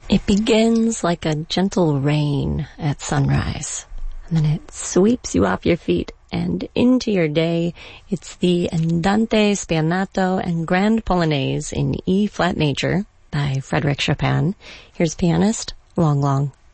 It begins like a gentle rain at sunrise, and then it sweeps you off your feet and into your day. It's the Andante Spianato and Grand Polonaise in E-flat major by Frédéric Chopin. Here's pianist Long Long.